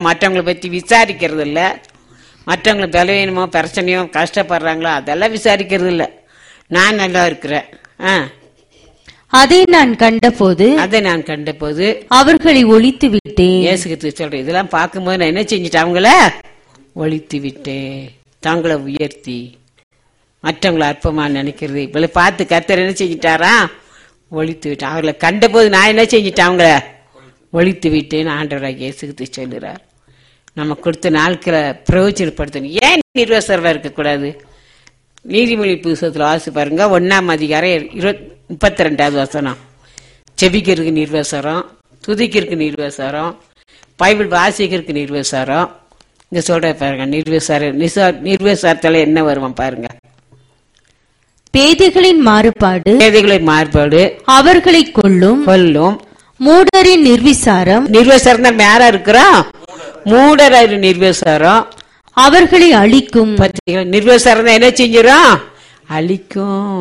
மற்றவங்களை பத்தி விசாரிக்கிறது இல்ல. மற்றவங்களை பலவீனமோ பிரச்சனையோ கஷ்டப்படுறாங்களோ அதெல்லாம் விசாரிக்கிறது இல்ல. நான் நல்லா இருக்கிறேன். அதை நான் கண்டபோது அவர்களை ஒழித்து விட்டேன். இயேசு கிறிஸ்து சொல்றேன், இதெல்லாம் பார்க்கும்போது நான் என்ன செஞ்சுட்டேன்? அவங்கள ஒழித்து விட்டேன். தங்களை உயர்த்தி மற்றவங்களை அற்பமா நினைக்கிறது இவளை பார்த்து கர்த்தர் என்ன செஞ்சிட்டாரா? ஒழித்து விட்டேன். அவர்களை கண்டபோது நான் என்ன செஞ்சிட்டேன்? அவங்கள ஒழித்து விட்டேன்னு ஆண்டவராக இயேசு கிறிஸ்து சொல்லுறார். நம்ம கொடுத்த நாட்களை பிரயோஜனப்படுத்தணும். ஏன் நிர்வசரமா இருக்கக்கூடாது? நீதிமொழி புத்தகத்தில் வாசி பாருங்க, 1ஆம் அதிகாரம் 32வது வசனம். செபிக்கிறதுக்கு நிர்வசரம், துதிக்கிறதுக்கு நிர்வசரம், பைபிள் வாசிக்கிறதுக்கு நிர்வசரம். இங்க சொல்ற பாருங்க, நிர்வசரத்துல என்ன வருவான் பாருங்க. பேதைகளின் மாறுபாடு அவர்களை கொல்லும். மூடரின் நிர்விசாரம் தான் மேல இருக்கிறோம். மூடர் நிர்வசாரம் அவர்களை அழிக்கும். நிர்வசாரம் என்ன செஞ்சிடும்? அழிக்கும்.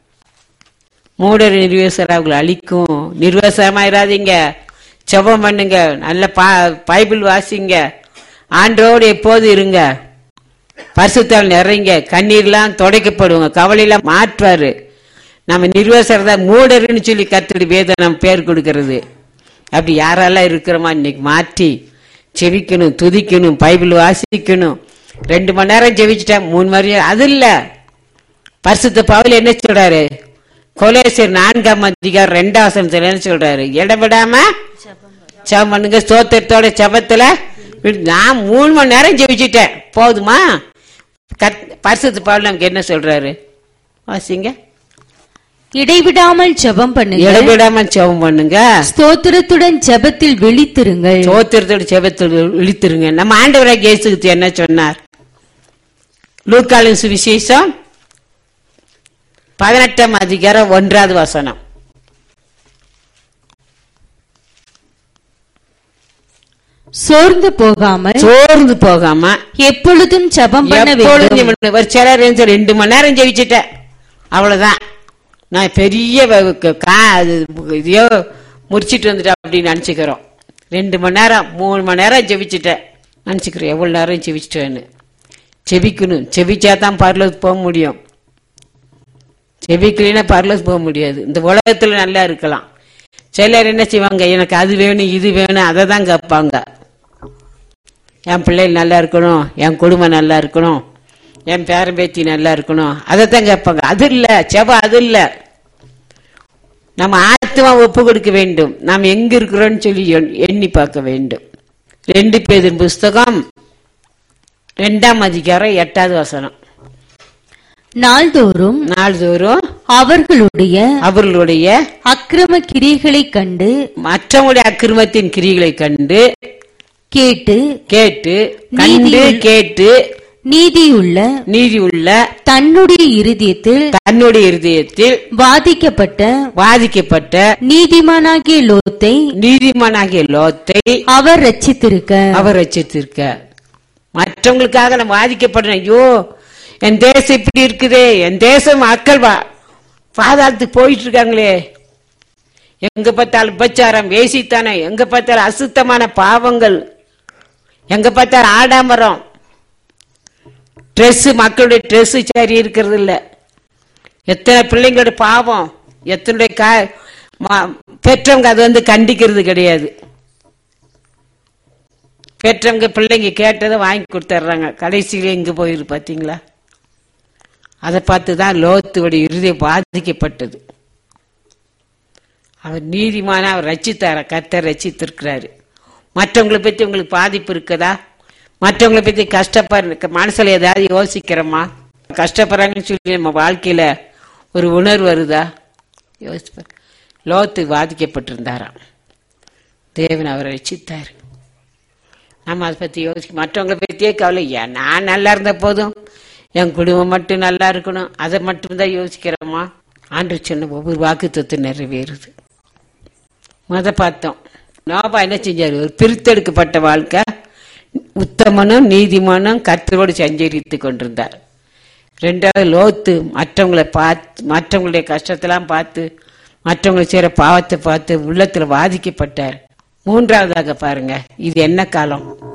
மூடர் நிர்வசாரம் அவங்களை அழிக்கும். நிர்வசாரமாயிராதீங்க. ஜெபம் பண்ணுங்க, நல்ல பைபிள் வாசிங்க, ஆண்டோடு எப்போது இருங்க, பரிசுத்தால் நிறைங்க, கண்ணீர்லாம் துடைக்கப்படுவாங்க, கவலையெல்லாம் மாற்றுவாரு. நம்ம நிர்வசரதா மூடர்னு சொல்லி கர்த்தருடைய வேதம் நம்ம பேர் கொடுக்கறது. அப்படி யாரெல்லாம் இருக்கிறோமா இன்னைக்கு மாற்றி செவிக்கணும், துதிக்கணும், பைபிள் வாசிக்கணும். 2 மணி நேரம் ஜெபிச்சுட்டா 3 மணி நேரம் அது இல்ல. பரிசுத்த பவுல் என்ன சொல்றாரு? கொலோசியர் 4ஆம் அதிகாரம் 2ஆம் வசனத்துல என்ன சொல்றாரு? இடவிடாம ஜெபம் பண்ணுங்க, ஸ்தோத்திரத்தோட ஜெபத்துல. நான் 3 மணி நேரம் ஜெபிச்சுட்டேன், போதுமா? பரிசுத்த பவுல் நமக்கு என்ன சொல்றாரு? வாசிங்க. இடைவிடாமல் ஜெபம் பண்ணுங்க, ஸ்தோத்திரத்துடன் ஜெபத்தில் விழித்திருங்கள். நம்ம ஆண்டவராகிய இயேசு கிறிஸ்து என்ன சொன்னார்? லூக்காவின் சுவிசேஷம் 18ஆம் அதிகாரம் 1வது வசனம். சோர்ந்து போகாம எப்பொழுதும் ஜெபம் பண்ண வேண்டும். ஒரு சிலர் 2 மணி நேரம் ஜெபிச்சுட்டேன், அவ்வளவுதான், நான் பெரிய இதையோ முடிச்சிட்டு வந்துட்டேன் அப்படின்னு நினைச்சுக்கிறோம். 2 மணி நேரம் 3 மணி நேரம் ஜெபிச்சுட்டேன் நினைச்சுக்கிறோம். எவ்வளவு நேரம் ஜெபிச்சுட்டேன்னு. செபிக்கணும், செபிச்சாதான் பரலோகத்துக்கு போக முடியும். செபிக்கலைன்னா பரலோகத்துக்கு போக முடியாது. இந்த உலகத்துல நல்லா இருக்கலாம். சிலர் என்ன செய்வாங்க? எனக்கு அது வேணும், இது வேணும், அதை தான் கேட்பாங்க. என் பிள்ளைகள் நல்லா இருக்கணும், என் குடும்பம் நல்லா இருக்கணும், என் பேரன் பேத்தி நல்லா இருக்கணும், அதைத்தான் கேட்பாங்க. அது இல்ல செபம், அது இல்ல. நம்ம ஆத்மா ஒப்பு கொடுக்க வேண்டும். நாம் எங்க இருக்கிறோம்னு சொல்லி எண்ணி பார்க்க வேண்டும். 2 பேதுரு புஸ்தகம் 2ஆம் அதிகாரம் 8வது வசனம். நாள்தோறும் அவர்களுடைய அக்கிரம கிரியைகளை கண்டு, மற்றவங்களுடைய அக்கிரமத்தின் கிரியைகளை கண்டு, கேட்டு நீதியுள்ள தன்னுடைய இருதயத்தில் வாதிக்கப்பட்ட நீதிமானாகிய லோத்தை அவர் ரட்சித்திருக்க. மற்றவங்களுக்காக நம்ம வாதிக்கப்படுறோம். ஐயோ, என் தேசம் இப்படி இருக்குதே, என் தேசம் மக்கள் பாதாளத்துக்கு போயிட்டு இருக்காங்களே, எங்க பார்த்தாலும் உபச்சாரம், வேசித்தனம், எங்க பார்த்தாலும் அசுத்தமான பாவங்கள், எங்க பார்த்தாலும் ஆடாமரம், ட்ரெஸ், மக்களுடைய ட்ரெஸ் சரி இருக்கிறது இல்ல, எத்தனை பிள்ளைங்களோட பாவம், எத்தனை பெற்றவங்க அது கண்டிக்கிறது கிடையாது. பெற்றவங்க பிள்ளைங்க கேட்டதை வாங்கி கொடுத்துட்றாங்க. கடைசியில எங்க போயிரு பாத்தீங்களா? அதை பார்த்துதான் லோத்துடைய இருதயம் பாதிக்கப்பட்டது. அவர் நீதிமான, அவர் ரட்சித்தார, கர்த்தர் ரட்சித்திருக்கிறாரு. மற்றவங்களை பத்தி உங்களுக்கு பாதிப்பு இருக்குதா? மற்றவங்களை பத்தி கஷ்டப்படுற மனசுல ஏதாவது யோசிக்கிறோமா? கஷ்டப்படுறாங்கன்னு சொல்லி நம்ம வாழ்க்கையில ஒரு உணர்வு வருதா? யோசிப்பார். லோத்து பாதிக்கப்பட்டிருந்தாராம், தேவன் அவரை ரட்சித்தாரு. நம்ம அதை பத்தி யோசிக்க, மற்றவங்களை பத்தியே கவலை. நான் நல்லா இருந்த போதும், என் குடும்பம் மட்டும் நல்லா இருக்கணும், அதை மட்டும்தான் யோசிக்கிறோமா? ஆண்டவர் சொன்ன ஒவ்வொரு வாக்குத்தத்தம் நிறைவேறுது. பார்த்தோம், நோபா என்ன செஞ்சாரு? ஒரு பிரித்தெடுக்கப்பட்ட வாழ்க்கை, உத்தமனும் நீதிமானும் கர்த்தரோடு சஞ்சரித்து கொண்டிருந்தார். 2வது லோத்து மற்றவங்களுடைய கஷ்டத்தெல்லாம் பார்த்து, மற்றவங்களை செய்யற பாவத்தை பார்த்து உள்ளத்துல வாதிக்கப்பட்டார். 3வதாக பாருங்க, இது என்ன காலம்?